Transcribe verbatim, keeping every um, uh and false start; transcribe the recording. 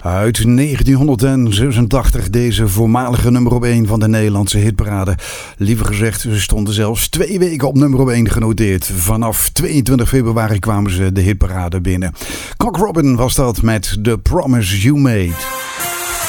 Uit negentienhonderdzesentachtig, deze voormalige nummer op één van de Nederlandse hitparade. Liever gezegd, ze stonden zelfs twee weken op nummer op één genoteerd. Vanaf tweeëntwintig februari kwamen ze de hitparade binnen. Cock Robin was dat met The Promise You Made.